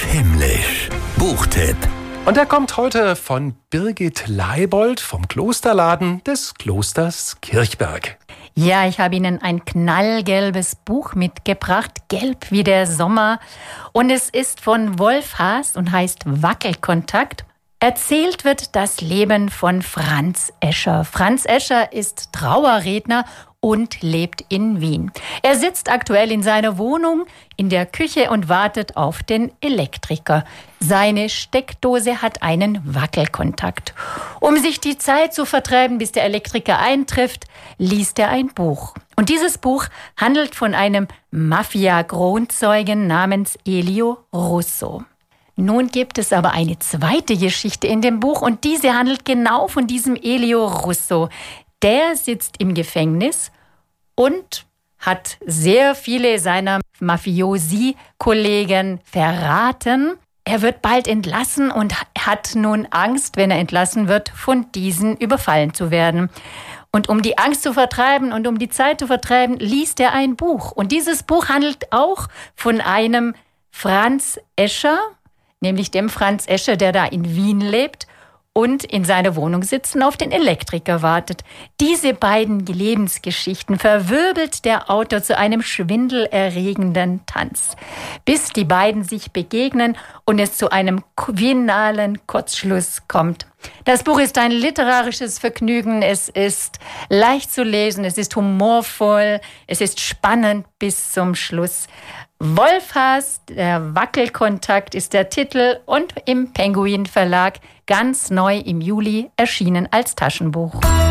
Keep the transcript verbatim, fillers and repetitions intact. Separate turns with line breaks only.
Himmlisch. Buchtipp.
Und er kommt heute von Birgit Leibold vom Klosterladen des Klosters Kirchberg.
Ja, ich habe Ihnen ein knallgelbes Buch mitgebracht, gelb wie der Sommer. Und es ist von Wolf Haas und heißt Wackelkontakt. Erzählt wird das Leben von Franz Escher. Franz Escher ist Trauerredner und lebt in Wien. Er sitzt aktuell in seiner Wohnung in der Küche und wartet auf den Elektriker. Seine Steckdose hat einen Wackelkontakt. Um sich die Zeit zu vertreiben, bis der Elektriker eintrifft, liest er ein Buch. Und dieses Buch handelt von einem Mafia-Kronzeugen namens Elio Russo. Nun gibt es aber eine zweite Geschichte in dem Buch und diese handelt genau von diesem Elio Russo. Der sitzt im Gefängnis und hat sehr viele seiner Mafiosi-Kollegen verraten. Er wird bald entlassen und hat nun Angst, wenn er entlassen wird, von diesen überfallen zu werden. Und um die Angst zu vertreiben und um die Zeit zu vertreiben, liest er ein Buch. Und dieses Buch handelt auch von einem Franz Escher, nämlich dem Franz Escher, der da in Wien lebt und in seiner Wohnung sitzen auf den Elektriker wartet. Diese beiden Lebensgeschichten verwirbelt der Autor zu einem schwindelerregenden Tanz, bis die beiden sich begegnen und es zu einem finalen Kurzschluss kommt. Das Buch ist ein literarisches Vergnügen, es ist leicht zu lesen, es ist humorvoll, es ist spannend bis zum Schluss. Wolf Haas, der Wackelkontakt ist der Titel und im Penguin Verlag ganz neu im Juli erschienen als Taschenbuch.